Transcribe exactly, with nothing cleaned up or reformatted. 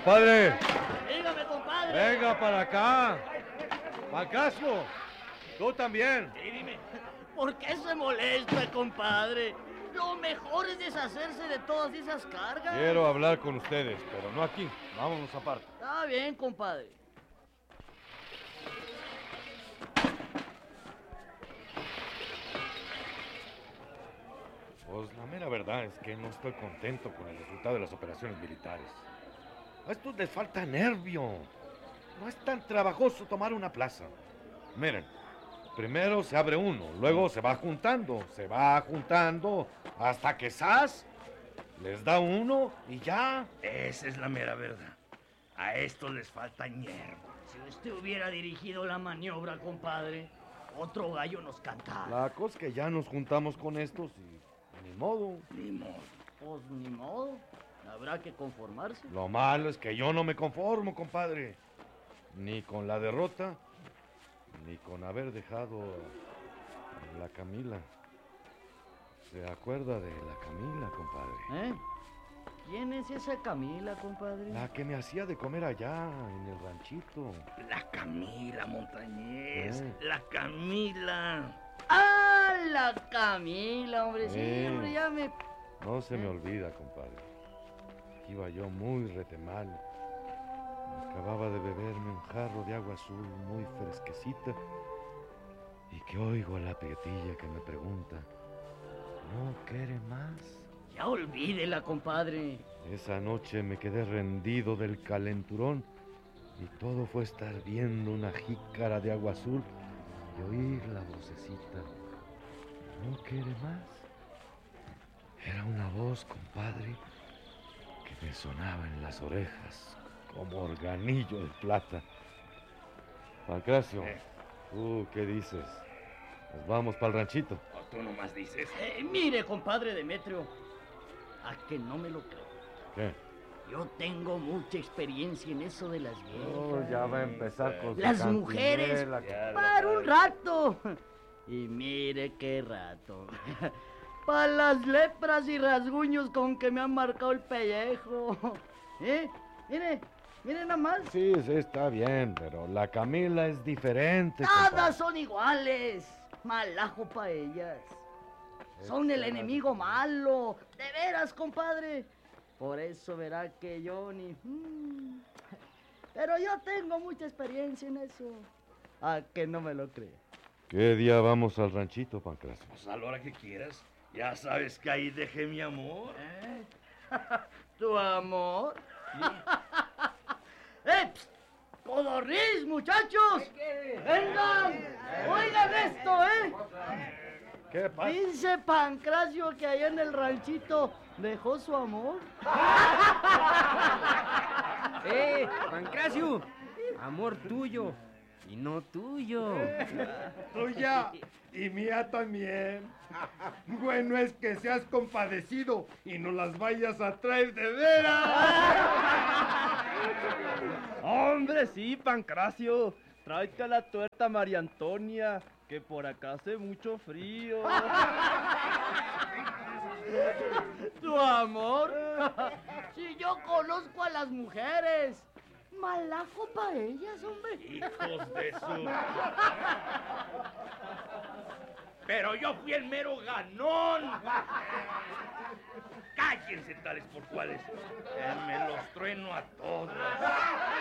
Compadre, Dígame, compadre. venga para acá. Pancracio, tú también. Sí, dime. ¿Por qué se molesta, compadre? Lo mejor es deshacerse de todas esas cargas. Quiero hablar con ustedes, pero no aquí. Vámonos aparte. Está bien, compadre. Pues la mera verdad es que no estoy contento con el resultado de las operaciones militares. A estos les falta nervio. No es tan trabajoso tomar una plaza. Miren, primero se abre uno, luego se va juntando, se va juntando, hasta que ¡zas! Les da uno y ya. Esa es la mera verdad. A estos les falta hierba. Si usted hubiera dirigido la maniobra, compadre, otro gallo nos cantara. La cosa es que ya nos juntamos con estos y ni modo. Ni modo. Pues ni modo. Habrá que conformarse. Lo malo es que yo no me conformo, compadre. Ni con la derrota, ni con haber dejado a la Camila. ¿Se acuerda de la Camila, compadre? ¿Eh? ¿Quién es esa Camila, compadre? La que me hacía de comer allá, en el ranchito. La Camila, Montañés. Eh. La Camila. ¡Ah, la Camila, hombre! Sí, Eh. hombre, ya me... No se me olvida, compadre. Iba yo muy retemal. Acababa de beberme un jarro de agua azul muy fresquecita y que oigo a la prietilla que me pregunta, ¿no quiere más? Ya olvídela, compadre. Esa noche me quedé rendido del calenturón y todo fue estar viendo una jícara de agua azul y oír la vocecita, ¿no quiere más? Era una voz, compadre, que me sonaba en las orejas como organillo de plata. Pancracio, Eh. ¿tú qué dices? ¿Nos vamos para el ranchito? O tú nomás dices. Eh, mire, compadre Demetrio, a que no me lo creo. ¿Qué? Yo tengo mucha experiencia en eso de las viejas. Oh, ya va a empezar con su Las mujeres, cantinela. Ya la para un sabes. rato. Y mire qué rato. Para las lepras y rasguños con que me han marcado el pellejo. ¿Eh? Mire, mire nada más. Sí, sí, está bien, pero la Camila es diferente. Todas compadre. son iguales. Malajo para ellas. Son el enemigo malo. De veras, compadre. Por eso verá que yo ni... mm. Pero yo tengo mucha experiencia en eso. A que no me lo cree. ¿Qué día vamos al ranchito, Pancracio? Pues a la hora que quieras. Ya sabes que ahí dejé mi amor. ¿Eh? ¿Tu amor? ¡Eh! pst! ¡Codorniz, muchachos! ¡Vengan! ¡Oigan esto, eh! ¿Qué pasa? Dice Pancracio que allá en el ranchito dejó su amor. ¡Eh, Pancracio! Amor tuyo y no tuyo. Tuya y mía también. Bueno es que seas compadecido y no las vayas a traer de veras. Hombre, sí, Pancracio. Tráete a la tuerta María Antonia, que por acá hace mucho frío. ¿Tu amor? Si yo conozco a las mujeres. Malajo para ellas, hombre. Hijos de su... Pero yo fui el mero ganón. Cállense tales por cuales. Eh, me los trueno a todos.